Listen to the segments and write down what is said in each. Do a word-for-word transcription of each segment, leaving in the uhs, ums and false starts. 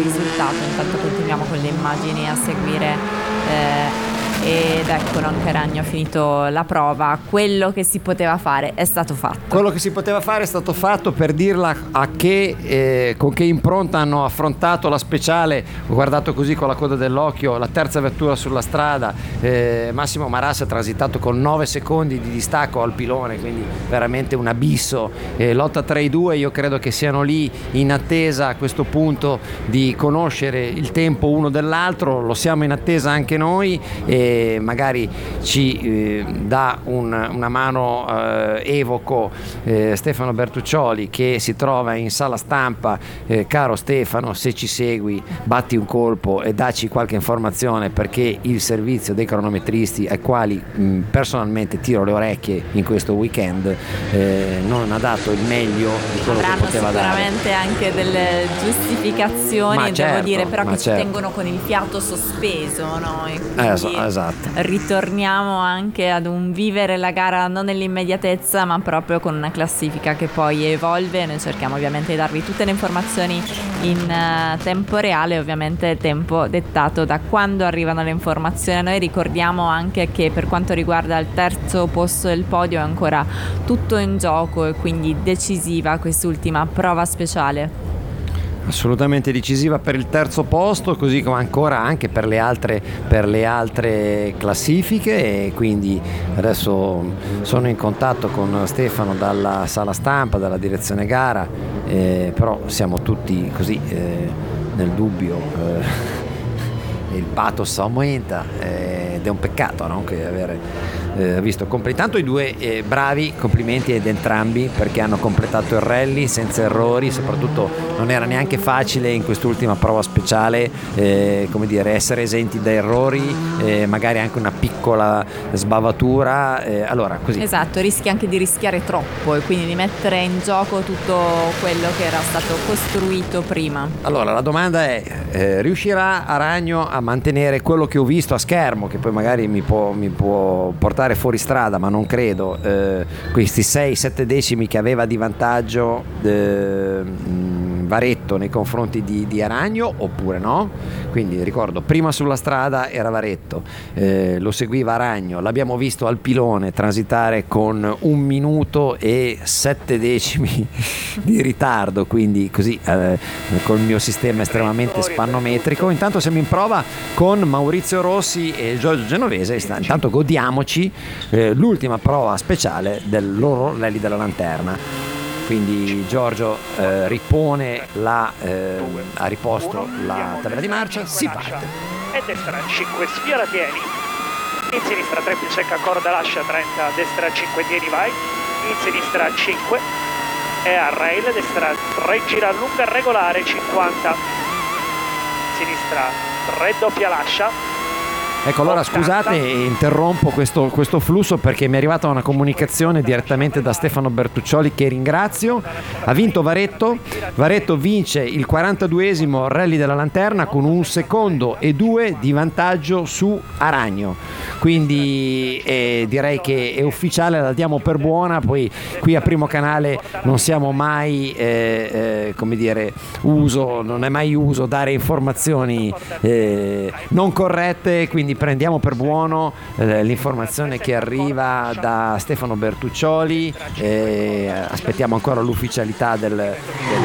risultato. Intanto continuiamo con le immagini a seguire eh, ed eccolo, anche Ragno ha finito la prova. Quello che si poteva fare è stato fatto. Quello che si poteva fare è stato fatto. Per dirla a che eh, con che impronta hanno affrontato la speciale, ho guardato così con la coda dell'occhio la terza vettura sulla strada. eh, Massimo Marassi ha transitato con nove secondi di distacco al pilone, quindi veramente un abisso. eh, lotta tra i due, io credo che siano lì in attesa a questo punto di conoscere il tempo uno dell'altro. Lo siamo in attesa anche noi, e magari ci eh, dà un, una mano eh, evoco eh, Stefano Bertuccioli, che si trova in sala stampa. eh, caro Stefano, se ci segui, batti un colpo e dacci qualche informazione, perché il servizio dei cronometristi, ai quali mh, personalmente tiro le orecchie in questo weekend, eh, non ha dato il meglio di quello Avranno che poteva dare. sicuramente anche delle giustificazioni, Ma devo certo, dire, però ma che certo. ci tengono con il fiato sospeso, no? E quindi Eh, es- esatto. ritorniamo anche ad un vivere la gara non nell'immediatezza, ma proprio con una classifica che poi evolve. Noi cerchiamo ovviamente di darvi tutte le informazioni in uh, tempo reale, ovviamente tempo dettato da quando arrivano le informazioni. Noi ricordiamo anche che per quanto riguarda il terzo posto del podio è ancora tutto in gioco, e quindi decisiva quest'ultima prova speciale. Assolutamente decisiva per il terzo posto, così come ancora anche per le altre, per le altre classifiche. E quindi adesso sono in contatto con Stefano dalla sala stampa, dalla direzione gara, eh, però siamo tutti così eh, nel dubbio. eh, il pathos aumenta, eh, ed è un peccato, no? Che avere Eh, visto compl- intanto i due eh, bravi, complimenti ad entrambi, perché hanno completato il rally senza errori. Soprattutto non era neanche facile in quest'ultima prova speciale eh, come dire, essere esenti da errori, eh, magari anche una piccola sbavatura, eh, allora così. Esatto, rischi anche di rischiare troppo e quindi di mettere in gioco tutto quello che era stato costruito prima. Allora la domanda è, eh, riuscirà Aragno a mantenere quello che ho visto a schermo, che poi magari mi può, mi può portare fuori strada, ma non credo, eh, questi sei sette decimi che aveva di vantaggio eh, Varetto nei confronti di, di Aragno, oppure no? Quindi ricordo, prima sulla strada era Varetto, eh, lo seguiva Aragno, l'abbiamo visto al pilone transitare con un minuto e sette decimi di ritardo, quindi così eh, col mio sistema estremamente spannometrico. Intanto siamo in prova con Maurizio Rossi e Giorgio Genovese. Intanto godiamoci eh, l'ultima prova speciale del loro rally della lanterna. Quindi Giorgio eh, ripone la eh, ha riposto la tabella di marcia, si parte. E destra cinque, sfiora tieni, in sinistra tre più secca, corda lascia trenta, destra cinque tieni vai, in sinistra cinque e a rail, destra tre gira lunga regolare cinquanta, sinistra tre doppia lascia. Ecco, allora scusate, interrompo questo, questo flusso perché mi è arrivata una comunicazione direttamente da Stefano Bertuccioli, che ringrazio. Ha vinto Varetto. Varetto vince il quarantaduesimo rally della lanterna con un secondo e due di vantaggio su Aragno. Quindi eh, direi che è ufficiale, la diamo per buona. Poi qui a Primo Canale non siamo mai eh, eh, come dire uso, non è mai uso dare informazioni eh, non corrette, quindi prendiamo per buono eh, l'informazione che arriva da Stefano Bertuccioli. eh, aspettiamo ancora l'ufficialità del, del,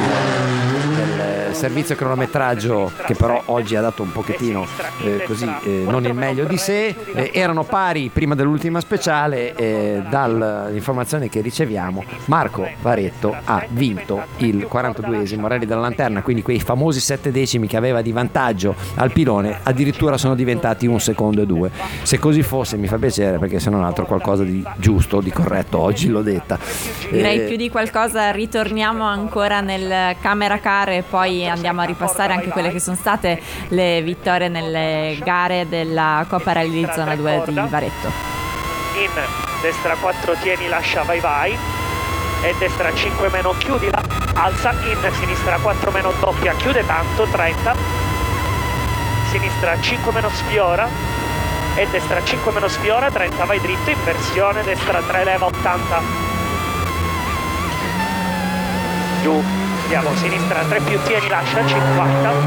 del servizio cronometraggio, che però oggi ha dato un pochettino eh, così eh, non il meglio di sé. eh, erano pari prima dell'ultima speciale. eh, dall'informazione che riceviamo, Marco Varetto ha vinto il quarantaduesimo rally della lanterna, quindi quei famosi sette decimi che aveva di vantaggio al pilone addirittura sono diventati un secondo e due. Se così fosse mi fa piacere, perché se non altro qualcosa di giusto, di corretto oggi l'ho detta. Direi eh, più di qualcosa. Ritorniamo ancora nel camera car e poi andiamo a ripassare anche quelle che sono state le vittorie nelle gare della Coppa Rally Zona due di Varetto. In destra quattro tieni lascia vai vai e destra cinque meno chiudi la, alza, in sinistra quattro meno doppia chiude tanto trenta, sinistra cinque meno sfiora e destra cinque meno sfiora trenta, vai dritto, inversione, destra tre leva ottanta, giù, andiamo, sinistra tre più tieni lascia cinquanta.